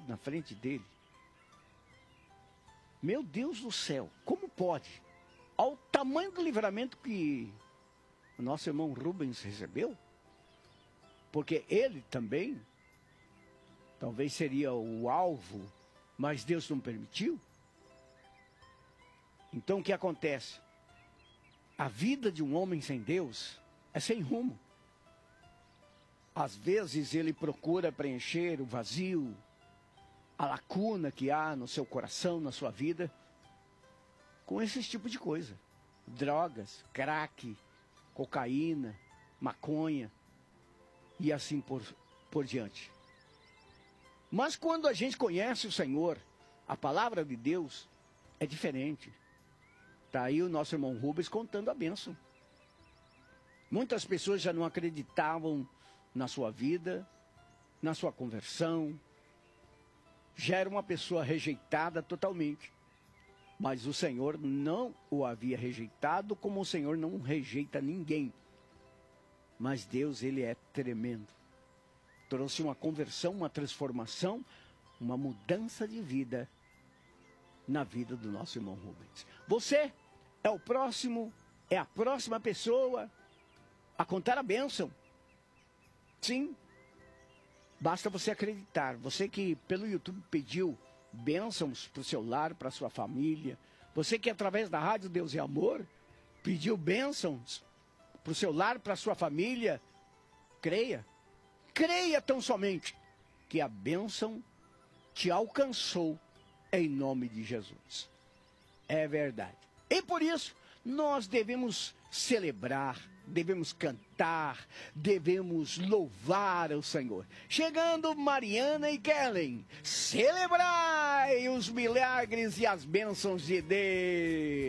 na frente dele. Meu Deus do céu, como pode? Ao tamanho do livramento que o nosso irmão Rubens recebeu, porque ele também, talvez seria o alvo, mas Deus não permitiu. Então o que acontece? A vida de um homem sem Deus é sem rumo. Às vezes ele procura preencher o vazio, a lacuna que há no seu coração, na sua vida, com esse tipo de coisa. Drogas, crack, cocaína, maconha e assim por diante. Mas quando a gente conhece o Senhor, a palavra de Deus é diferente. Está aí o nosso irmão Rubens contando a bênção. Muitas pessoas já não acreditavam na sua vida, na sua conversão. Já era uma pessoa rejeitada totalmente. Mas o Senhor não o havia rejeitado, como o Senhor não rejeita ninguém. Mas Deus, Ele é tremendo. Trouxe uma conversão, uma transformação, uma mudança de vida na vida do nosso irmão Rubens. Você é o próximo, é a próxima pessoa a contar a bênção. Sim, basta você acreditar. Você que pelo YouTube pediu bênçãos para o seu lar, para a sua família. Você que através da Rádio Deus e Amor pediu bênçãos para o seu lar, para a sua família. Creia. Creia tão somente que a bênção te alcançou em nome de Jesus. É verdade. E por isso nós devemos celebrar, devemos cantar, devemos louvar o Senhor. Chegando Mariana e Kellen, celebrai os milagres e as bênçãos de Deus.